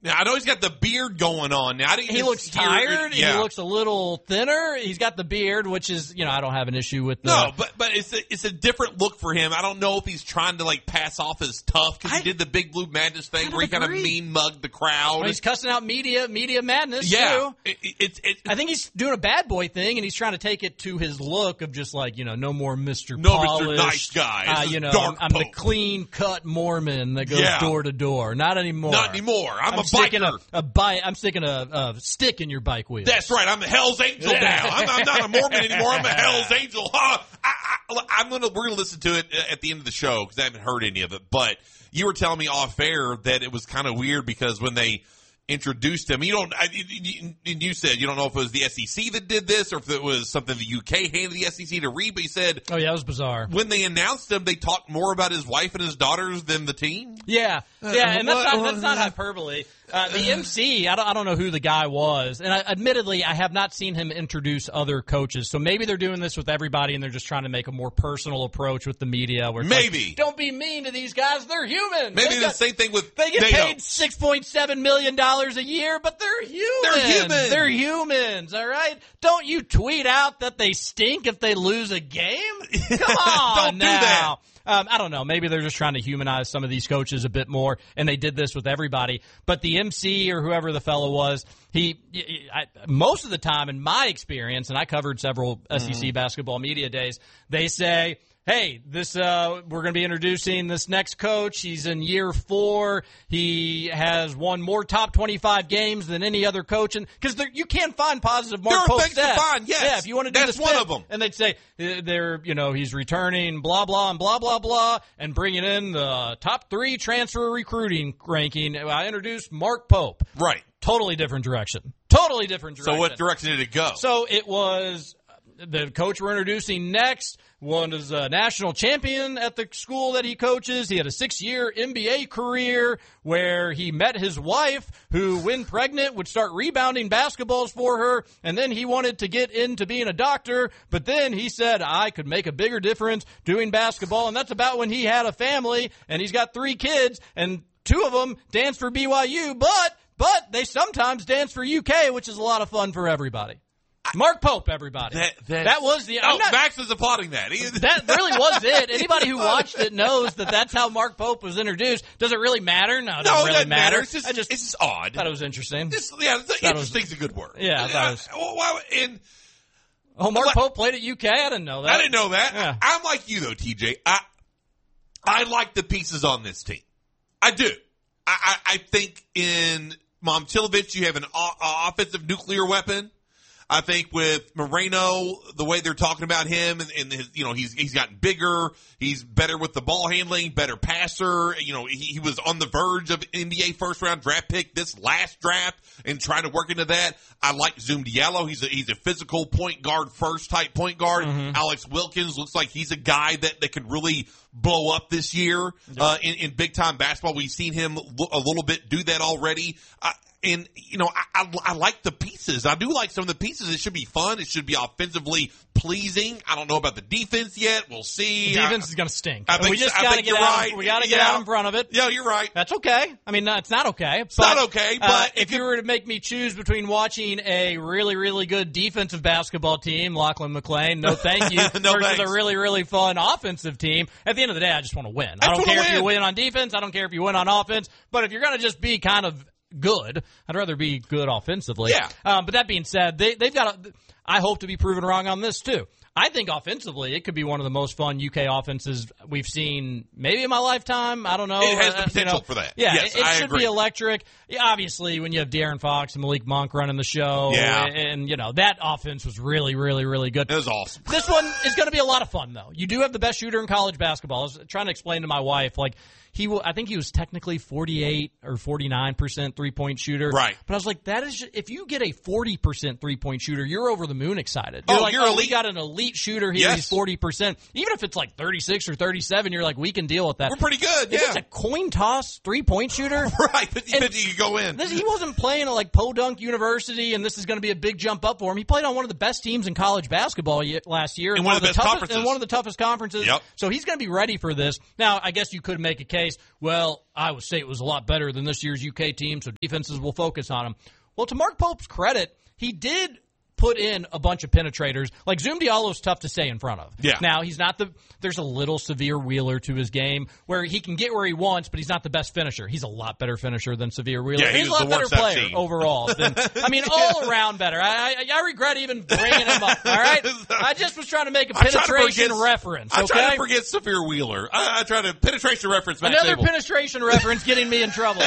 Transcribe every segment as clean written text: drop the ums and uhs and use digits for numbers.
Now, I know he's got the beard going on. Now, he looks tired. Yeah. He looks a little thinner. He's got the beard, which is, I don't have an issue with that. No, but it's a different look for him. I don't know if he's trying to, pass off as tough because he did the Big Blue Madness thing where he kind of mean-mugged the crowd. Well, he's cussing out media madness, too. I think he's doing a bad boy thing, and he's trying to take it to his look of just no more Mr. Polished. Mr. Nice Guy. I'm the clean-cut Mormon that goes door to door. Not anymore. Not anymore. I'm sticking I'm sticking a stick in your bike wheel. That's right. I'm a Hell's Angel now. I'm not a Mormon anymore. I'm a Hell's Angel. We're gonna listen to it at the end of the show because I haven't heard any of it. But you were telling me off air that it was kind of weird because when they introduced him, you said you don't know if it was the SEC that did this or if it was something the UK handed the SEC to read. But you said, "Oh yeah, it was bizarre." When they announced him, they talked more about his wife and his daughters than the team. Yeah, and that's not hyperbole. The MC, I don't know who the guy was, and admittedly, I have not seen him introduce other coaches. So maybe they're doing this with everybody, and they're just trying to make a more personal approach with the media. Where maybe don't be mean to these guys; they're human. Maybe the same thing with they get paid $6.7 million a year, but they're human. They're humans. All right, don't you tweet out that they stink if they lose a game? Come on, don't do that. I don't know. Maybe they're just trying to humanize some of these coaches a bit more, and they did this with everybody. But the MC or whoever the fellow was, most of the time in my experience, and I covered several SEC basketball media days, they say, hey, we're going to be introducing this next coach. He's in year 4. He has won more top 25 games than any other coach. And because you can find positive Mark Pope stats. There are things to find, yes. Yeah, if you want to do that's one of them. And they'd say, he's returning blah, blah, and blah, blah, blah, and bringing in the top 3 transfer recruiting ranking. I introduced Mark Pope. Right. Totally different direction. So what direction did it go? So it was the coach we're introducing next was a national champion at the school that he coaches. He had a 6-year NBA career where he met his wife, who, when pregnant, would start rebounding basketballs for her, and then he wanted to get into being a doctor, but then he said, I could make a bigger difference doing basketball, and that's about when he had a family, and he's got 3 kids, and 2 of them dance for BYU, but they sometimes dance for UK, which is a lot of fun for everybody. Mark Pope, everybody. That was the. Max is applauding that. That really was it. Anybody who watched it knows that's how Mark Pope was introduced. Does it really matter? No, it doesn't really matter. It's just odd. Thought it was interesting. Interesting's a good word. Yeah, Mark Pope played at UK. I didn't know that. I didn't know that. Yeah. I'm like you though, TJ. I like the pieces on this team. I do. I think in Momcilovic you have an offensive nuclear weapon. I think with Moreno, the way they're talking about him, and his, he's gotten bigger. He's better with the ball handling, better passer. He was on the verge of NBA first round draft pick this last draft, and trying to work into that. I like Zoom Diallo. He's a physical point guard, first type point guard. Mm-hmm. Alex Wilkins looks like he's a guy that could really blow up this year in big time basketball. We've seen him a little bit do that already. And, I like the pieces. I do like some of the pieces. It should be fun. It should be offensively pleasing. I don't know about the defense yet. We'll see. The defense is going to stink. We just got to get out. We got to get out in front of it. Yeah, you're right. That's okay. I mean, it's not okay. It's not okay. But if you were to make me choose between watching a really, really good defensive basketball team, Lachlan McLean, no thank you, versus a really, really fun offensive team, at the end of the day, I just want to win. I don't care if you win on defense. I don't care if you win on offense. But if you're going to just be kind of good, I'd rather be good offensively. Yeah. But that being said, they've got I hope to be proven wrong on this too. I think offensively, it could be one of the most fun UK offenses we've seen maybe in my lifetime. I don't know. It has the potential for that. Yeah, yes, it should agree. be electric. Yeah, obviously, when you have De'Aaron Fox and Malik Monk running the show, and that offense was really, really, really good. It was awesome. This one is going to be a lot of fun, though. You do have the best shooter in college basketball. I was trying to explain to my wife, I think he was technically 48 or 49% three-point shooter. Right. But I was like, if you get a 40% three-point shooter, you're over the moon excited. You're elite. We got an elite shooter here. Yes. He's 40%. Even if it's like 36 or 37, you're like, we can deal with that. We're pretty good, If it's a coin toss three-point shooter. Right, but you could go in. He wasn't playing at Podunk University, and this is going to be a big jump up for him. He played on one of the best teams in college basketball last year. In one of the best conferences. In one of the toughest conferences. Yep. So he's going to be ready for this. Now, I guess you could make a case case, well, Iowa State was a lot better than this year's UK team, so defenses will focus on them. Well, to Mark Pope's credit, he did put in a bunch of penetrators. Like Zoom Diallo's tough to stay in front of. Yeah. Now, he's not there's a little Severe Wheeler to his game where he can get where he wants, but he's not the best finisher. He's a lot better finisher than Severe Wheeler. Yeah, he's a lot better player overall. All around better. I regret even bringing him up, all right? I just was trying to make a penetration reference, okay? I try to forget Severe Wheeler. I try to penetration reference. Another penetration reference getting me in trouble.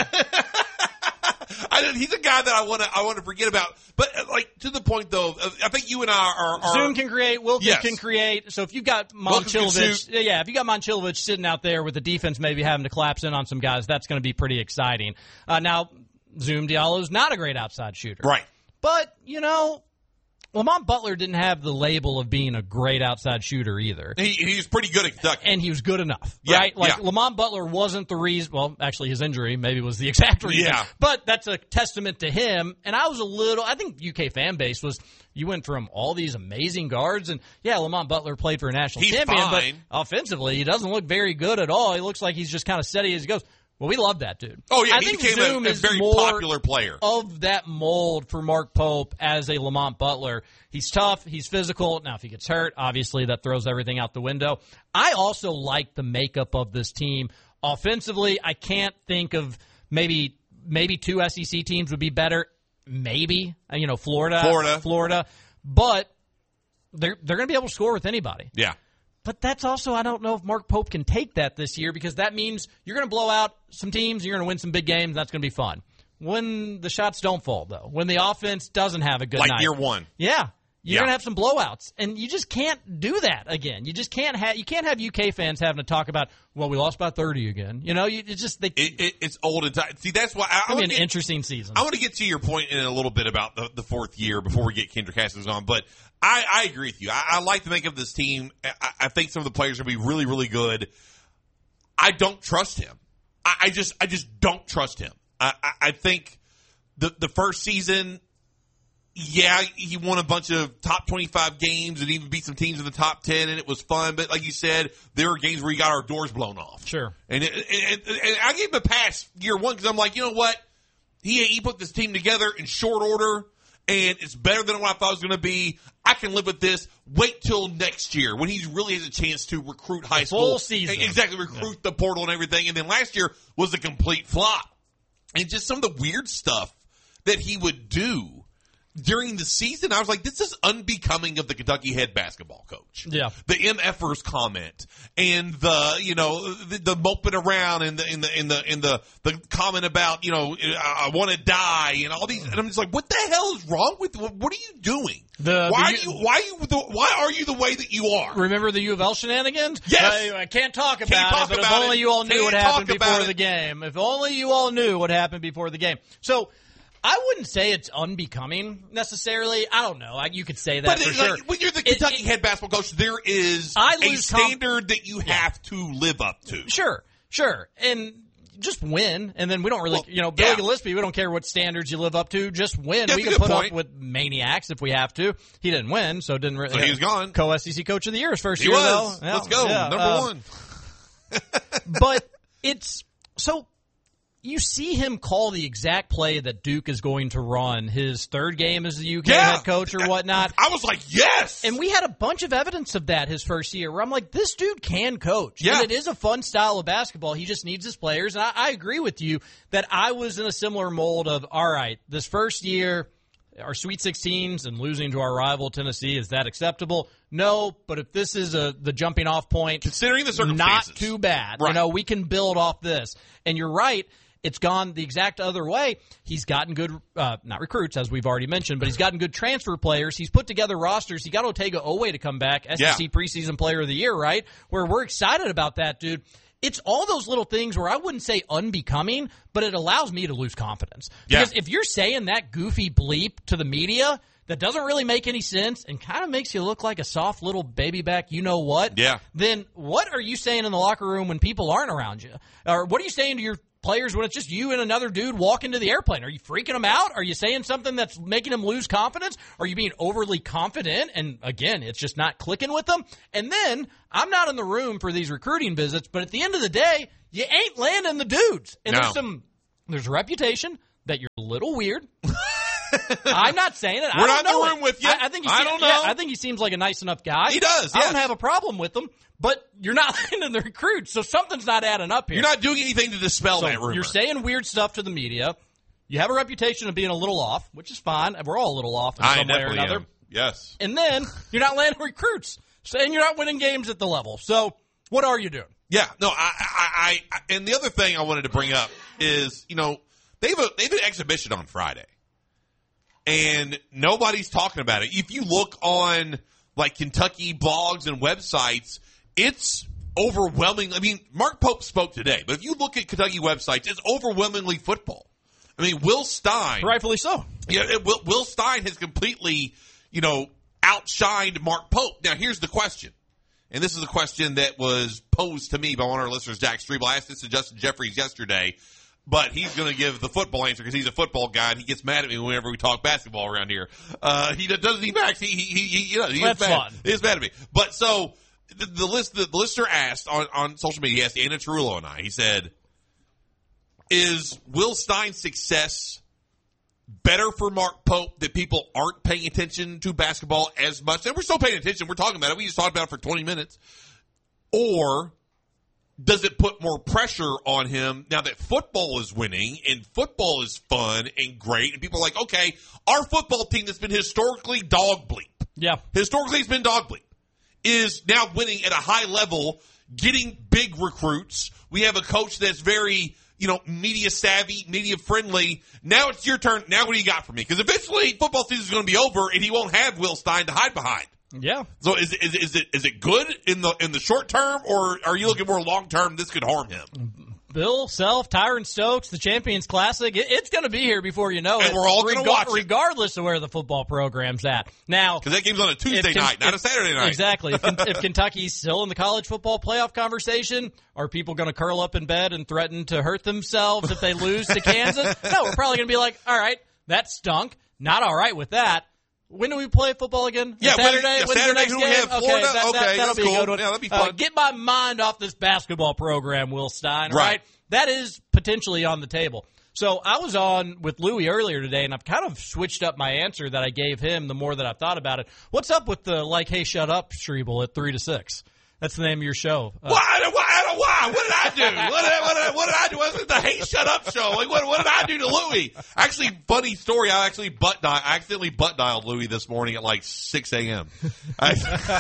He's a guy that I want to forget about. But like to the point though, I think you and I are Zoom can create, Wilkins can create. So if you've got Momcilovic, if you got Momcilovic sitting out there with the defense maybe having to collapse in on some guys, that's going to be pretty exciting. Now, Zoom Diallo's not a great outside shooter, right? But Lamont Butler didn't have the label of being a great outside shooter either. He was pretty good at Kentucky. And he was good enough, right? Lamont Butler wasn't the reason. Well, actually, his injury maybe was the exact reason. Yeah. But that's a testament to him. And I think UK fan base was, you went from all these amazing guards, and Lamont Butler played for a national champion, fine. But offensively, he doesn't look very good at all. He looks like he's just kind of steady as he goes. Well, we love that dude. Oh, yeah, I he think became Zoom a is very more popular player. Of that mold for Mark Pope as a Lamont Butler. He's tough. He's physical. Now, if he gets hurt, obviously that throws everything out the window. I also like the makeup of this team. Offensively, I can't think of maybe two SEC teams would be better. Maybe, Florida. But they're going to be able to score with anybody. Yeah. But that's also, I don't know if Mark Pope can take that this year, because that means you're going to blow out some teams, you're going to win some big games, that's going to be fun. When the shots don't fall, though, when the offense doesn't have a good night. Like year one. Yeah. You're going to have some blowouts, and you just can't do that again. You just can't have UK fans having to talk about, well, we lost by 30 again. It's old and tight. See, that's why an interesting season. I want to get to your point in a little bit about the fourth year before we get Kendrick Haskins on, but I agree with you. I like the makeup of this team. I think some of the players will be really, really good. I don't trust him. I just don't trust him. I think the first season, he won a bunch of top 25 games and even beat some teams in the top 10, and it was fun. But like you said, there were games where he got our doors blown off. Sure. And I gave him a pass year one because I'm like, you know what? He put this team together in short order, and it's better than what I thought it was going to be. I can live with this. Wait till next year when he really has a chance to recruit high school. Full season. Exactly, recruit the portal and everything. And then last year was a complete flop. And just some of the weird stuff that he would do during the season, I was like, this is unbecoming of the Kentucky head basketball coach. Yeah. The MFers comment and the moping around and the comment about, I want to die and all these. And I'm just like, what the hell is wrong with, what are you doing? Why are you the way that you are? Remember the U of L shenanigans? Yes. I can't talk about it, but if only you all knew what happened before the game. If only you all knew what happened before the game. So, I wouldn't say it's unbecoming necessarily. I don't know. You could say that for sure. When you're the Kentucky head basketball coach, there is a standard that you have to live up to. Sure. And just win. And then we don't really, Billy Gillispie, we don't care what standards you live up to. Just win. That's we can put up with maniacs if we have to. He didn't win, so didn't really. So he was gone. Co-SEC Coach of the Year his first year, though. Yeah, let's go. Number one. But it's so. You see him call the exact play that Duke is going to run his third game as the UK head coach or whatnot. I was like, yes! And we had a bunch of evidence of that his first year where I'm like, this dude can coach. Yeah. And it is a fun style of basketball. He just needs his players. And I agree with you that I was in a similar mold of, all right, this first year, our Sweet 16s and losing to our rival Tennessee, is that acceptable? No, but if this is the jumping off point, considering the circumstances, not too bad. Right. We can build off this. And you're right. It's gone the exact other way. He's gotten good, not recruits, as we've already mentioned, but he's gotten good transfer players. He's put together rosters. He got Otega Owe to come back, SEC preseason player of the year, right? Where we're excited about that, dude. It's all those little things where I wouldn't say unbecoming, but it allows me to lose confidence. Because if you're saying that goofy bleep to the media that doesn't really make any sense and kind of makes you look like a soft little baby back you-know-what, then what are you saying in the locker room when people aren't around you? Or what are you saying to your players when it's just you and another dude walk into the airplane? Are you freaking them out? Are you saying something that's making them lose confidence? Are you being overly confident? And again, it's just not clicking with them. And then I'm not in the room for these recruiting visits, but at the end of the day, you ain't landing the dudes. And there's a reputation that you're a little weird. I'm not saying it. We're not in the room with you. I don't know. Yeah, I think he seems like a nice enough guy. He does. I don't have a problem with him, but you're not landing the recruits, so something's not adding up here. You're not doing anything to dispel that rumor. You're saying weird stuff to the media. You have a reputation of being a little off, which is fine. We're all a little off in some way or another. Am. Yes. And then you're not landing recruits, and you're not winning games at the level. So what are you doing? Yeah. No. I and the other thing I wanted to bring up is, they have an exhibition on Friday. And nobody's talking about it. If you look on like Kentucky blogs and websites, it's overwhelming. I mean, Mark Pope spoke today, but if you look at Kentucky websites, it's overwhelmingly football. I mean, Will Stein, rightfully so. Yeah, Will Stein has completely, outshined Mark Pope. Now, here's the question, and this is a question that was posed to me by one of our listeners, Jack Strebel. I asked this to Justin Jeffries yesterday. But he's going to give the football answer because he's a football guy and he gets mad at me whenever we talk basketball around here. He doesn't even actually. He That's mad. Fun. He's mad at me. But so the listener asked on social media. He asked Anna Trullo and I. He said, "Is Will Stein's success better for Mark Pope that people aren't paying attention to basketball as much? And we're still paying attention. We're talking about it. We just talked about it for 20 minutes, or?" Does it put more pressure on him now that football is winning and football is fun and great and people are like, okay, our football team that's been historically dog bleep. Yeah. Historically it's been dog bleep. Is now winning at a high level, getting big recruits. We have a coach that's very, media savvy, media friendly. Now it's your turn. Now what do you got for me? Because eventually football season is going to be over and he won't have Will Stein to hide behind. Yeah. So is it good in the short term, or are you looking more long term? This could harm him. Bill Self, Tyron Stokes, the Champions Classic. It's going to be here before you know it. And we're all going to watch it, regardless of where the football program's at. Now, because that game's on a Tuesday night, not a Saturday night. Exactly. If Kentucky's still in the college football playoff conversation, are people going to curl up in bed and threaten to hurt themselves if they lose to Kansas? No, we're probably going to be like, all right, that stunk. Not all right with that. When do we play football again? Yeah, Saturday. Saturday. Who we have Florida? Okay, that'll be cool. a good one. Yeah, that'll be fun. Get my mind off this basketball program, Will Stein. Right. That is potentially on the table. So I was on with Louie earlier today, and I've kind of switched up my answer that I gave him the more that I've thought about it. What's up with the hey, shut up, Strebel at 3 to 6? That's the name of your show. Why? What did I do? What did I do? Wasn't the Hey Shut Up show? Like what did I do to Louie? Actually, funny story. I accidentally butt dialed Louie this morning at like 6 a.m. I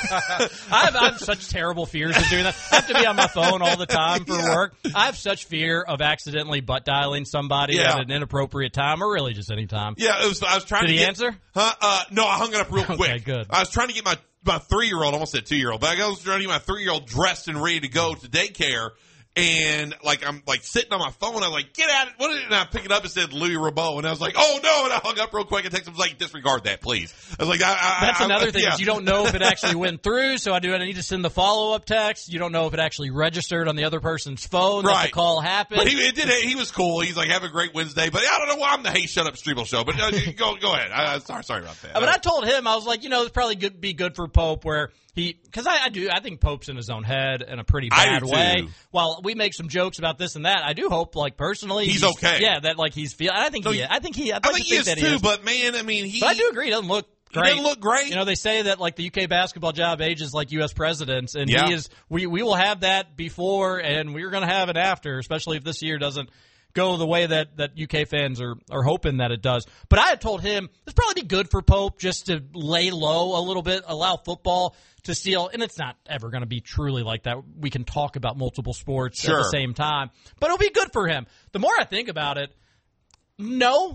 have such terrible fears of doing that. I have to be on my phone all the time for work. I have such fear of accidentally butt dialing somebody at an inappropriate time, or really just any time. Yeah, I was trying to get. Did he answer? No, I hung it up real quick. Okay, good. I was trying to get my 3-year-old, almost said 2-year-old, but I was trying to get my 3-year-old dressed and ready to go to daycare. And I'm sitting on my phone. I'm like, get at it. And I pick it up. It said Louis Rabeau. And I was like, oh no. And I hung up real quick and texted him, like, disregard that, please. I was like, that's another thing is you don't know if it actually went through. So I need to send the follow-up text. You don't know if it actually registered on the other person's phone that the call happened. But he was cool. He's like, have a great Wednesday. But I don't know why I'm the Hey Shut Up Strebel show. But go ahead. Sorry about that. But I told him, I was like, it's probably be good for Pope where because I think Pope's in his own head in a pretty bad way. While we make some jokes about this and that, I do hope, personally, he's okay. Yeah, that he's feeling. I think he is too. But man, I mean, But I do agree. He doesn't look great. He doesn't look great. They say that the UK basketball job ages like U.S. presidents, and he is. We will have that before, and we're going to have it after, especially if this year doesn't go the way that UK fans are hoping that it does. But I had told him it's probably be good for Pope just to lay low a little bit, allow football to steal, and it's not ever going to be truly like that. We can talk about multiple sports at the same time, but it'll be good for him. The more I think about it, no,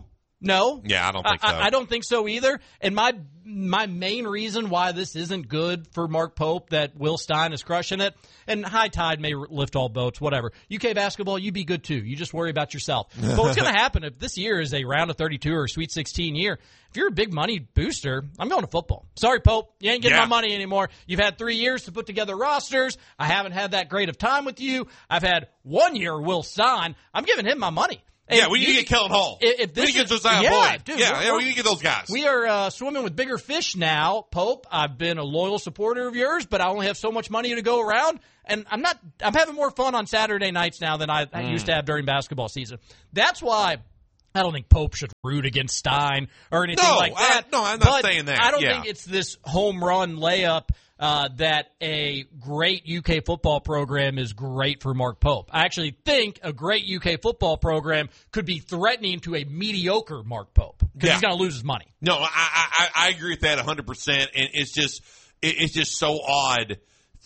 No. Yeah, I don't think so. I don't think so either. And my main reason why this isn't good for Mark Pope, that Will Stein is crushing it, and high tide may lift all boats, whatever. UK basketball, you be good too. You just worry about yourself. But what's going to happen if this year is a round of 32 or a Sweet 16 year? If you're a big money booster, I'm going to football. Sorry, Pope. You ain't getting my money anymore. You've had 3 years to put together rosters. I haven't had that great of time with you. I've had 1 year Will Stein. I'm giving him my money. And we need to get Kellen Hall. If this we need to get Josiah Boyd. Dude, we need to get those guys. We are swimming with bigger fish now, Pope. I've been a loyal supporter of yours, but I only have so much money to go around, and I'm having more fun on Saturday nights now than I used to have during basketball season. That's why I don't think Pope should root against Stein or anything like that. I'm not saying that. I don't think it's this home run layup that a great UK football program is great for Mark Pope. I actually think a great UK football program could be threatening to a mediocre Mark Pope because he's going to lose his money. No, I agree with that 100%, and it's just so odd.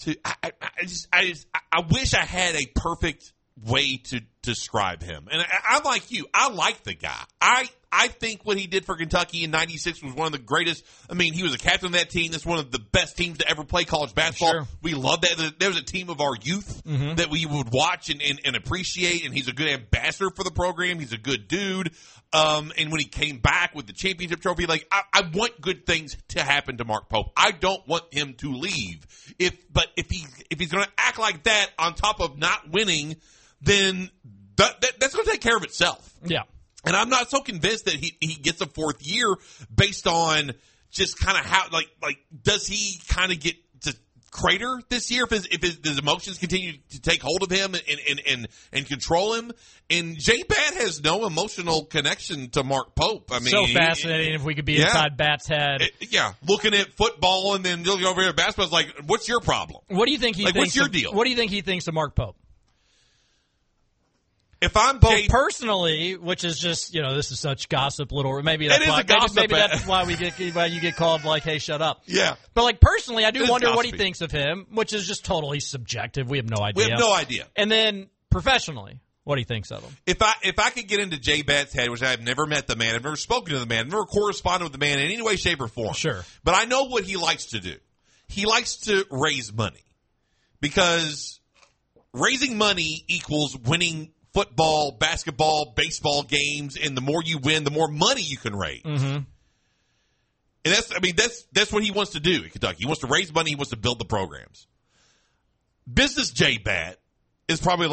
I wish I had a perfect way to describe him. And I'm like you. I like the guy. I think what he did for Kentucky in '96 was one of the greatest. I mean, he was a captain of that team. That's one of the best teams to ever play college basketball. Sure. We love that. There was a team of our youth that we would watch and appreciate, and he's a good ambassador for the program. He's a good dude. And when he came back with the championship trophy, I want good things to happen to Mark Pope. I don't want him to leave. But if he's going to act like that on top of not winning, then that's going to take care of itself. Yeah. And I'm not so convinced that he gets a fourth year based on just kind of how, does he kind of get to crater this year if his emotions continue to take hold of him and control him? And J-Bat has no emotional connection to Mark Pope. I mean, so fascinating if we could be inside Bat's head. Looking at football and then looking over here at basketball, it's like, what's your problem? What do you think he thinks? What's your deal? What do you think he thinks of Mark Pope? If I'm personally, which is just, this is such gossip little, maybe that's why you get called hey, shut up. Yeah. But personally, I do wonder what he thinks of him, which is just totally subjective. We have no idea. And then professionally, what he thinks of him. If I could get into J-Bat's head, which I've never met the man, I've never spoken to the man, I've never corresponded with the man in any way, shape, or form. Sure. But I know what he likes to do. He likes to raise money because raising money equals winning football, basketball, baseball games, and the more you win, the more money you can raise. Mm-hmm. And that's what he wants to do in Kentucky. He wants to raise money. He wants to build the programs. Business J-Bat is probably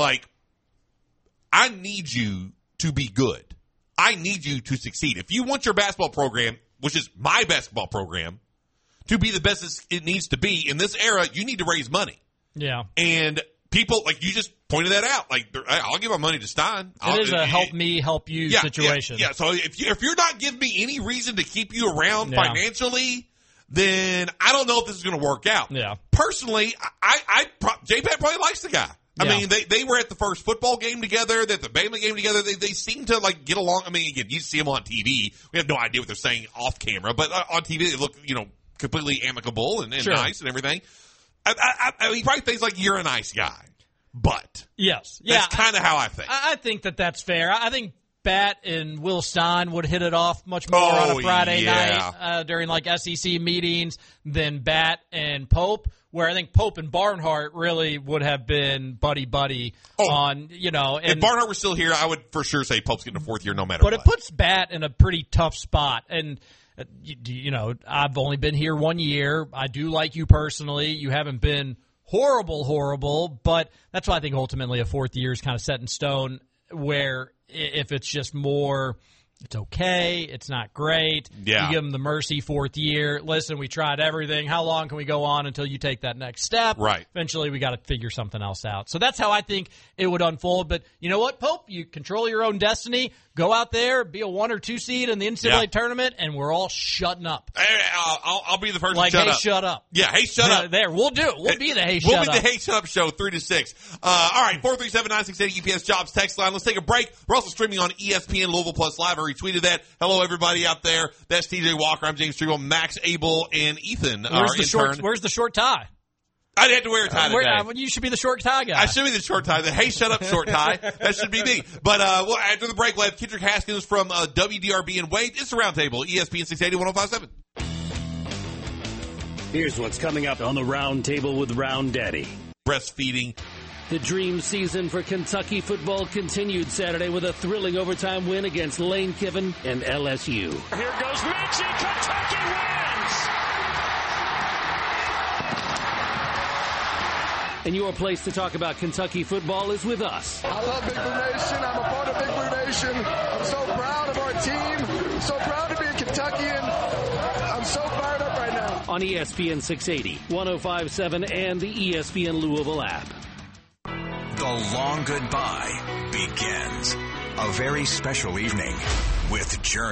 I need you to be good. I need you to succeed. If you want your basketball program, which is my basketball program, to be the best it needs to be in this era, you need to raise money. Yeah. And people, you just pointed that out. I'll give my money to Stein. It is a help me, help you situation. Yeah. So if you're not giving me any reason to keep you around financially, then I don't know if this is going to work out. Yeah. Personally, J-Pat probably likes the guy. I mean, they were at the first football game together, at the Bama game together. They seem to get along. I mean, again, you see them on TV. We have no idea what they're saying off camera, but on TV they look, completely amicable and nice and everything. He probably thinks you're a nice guy, but yes, that's kind of how I think. I think that's fair. I think Bat and Will Stein would hit it off much more on a Friday night during SEC meetings than Bat and Pope, where I think Pope and Barnhart really would have been buddy on, And if Barnhart was still here, I would for sure say Pope's getting a fourth year no matter what. But it puts Bat in a pretty tough spot, and I've only been here 1 year. I do like you personally. You haven't been horrible, but that's why I think ultimately a fourth year is kind of set in stone, where if it's just more, it's okay, it's not great. Yeah. You give them the mercy fourth year. Listen, we tried everything. How long can we go on until you take that next step? Right. Eventually, we got to figure something else out. So that's how I think it would unfold. But you know what, Pope? You control your own destiny. Go out there, be a 1 or 2 seed in the NCAA tournament, and we're all shutting up. I'll be the first to shut up. Shut up. Yeah, hey, shut up. There, we'll do it. We'll be the hey, shut up. We'll be the hey, shut up show 3 to 6. All right, 437-9680 UPS Jobs text line. Let's take a break. We're also streaming on ESPN Louisville Plus Live. I retweeted that. Hello, everybody out there. That's TJ Walker. I'm James Striegel, Max Abel, and Ethan. Where's the short tie? I'd have to wear a tie today. You should be the short tie guy. I should be the short tie. Hey, shut up, short tie. That should be me. But well, after the break, we'll have Kendrick Haskins from WDRB and Wade. It's the Roundtable, ESPN 680 1057. Here's what's coming up on the Roundtable with Round Daddy. Breastfeeding. The dream season for Kentucky football continued Saturday with a thrilling overtime win against Lane Kiffin and LSU. Here goes Mitchie. Kentucky wins! And your place to talk about Kentucky football is with us. I love Big Blue Nation. I'm a part of Big Blue Nation. I'm so proud of our team. I'm so proud to be a Kentuckian. I'm so fired up right now. On ESPN 680, 105.7, and the ESPN Louisville app. The long goodbye begins. A very special evening with Journey.